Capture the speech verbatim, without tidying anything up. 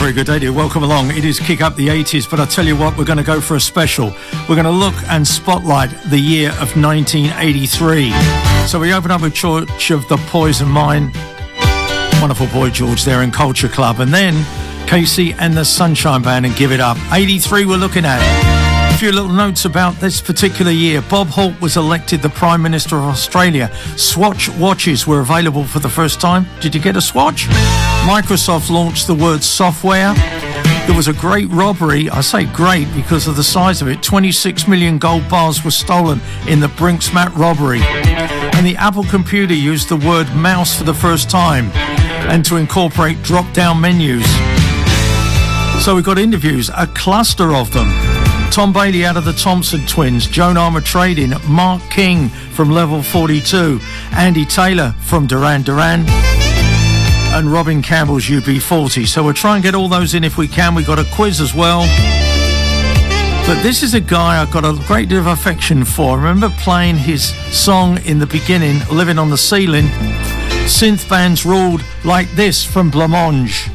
very good day to you. Welcome along. It is Kick Up the eighties, but I tell you what, we're going to go for a special. We're going to look and spotlight the year of nineteen eighty-three. So we open up with Church of the Poison Mine. Wonderful Boy George there in Culture Club. And then Casey and the Sunshine Band and Give It Up. eighty-three we're looking at. A few little notes about this particular year. Bob Hawke was elected the Prime Minister of Australia. Swatch watches were available for the first time. Did you get a Swatch? Microsoft launched the word software. There was a great robbery. I say great because of the size of it. twenty-six million gold bars were stolen in the Brinksmat robbery. And the Apple computer used the word mouse for the first time and to incorporate drop-down menus. So we got interviews, a cluster of them. Tom Bailey out of the Thompson Twins, Joan Armour Trading, Mark King from Level forty-two, Andy Taylor from Duran Duran, and Robin Campbell's U B forty. So we'll try and get all those in if we can. We've got a quiz as well. But this is a guy I've got a great deal of affection for. I remember playing his song in the beginning, Living on the Ceiling. Synth bands ruled like this from Blancmange.